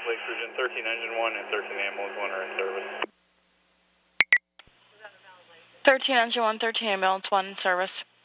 Lake Region 13 Engine 1 and 13 Ambulance 1 are in service. 13 Engine 1, 13 Ambulance 1 in service.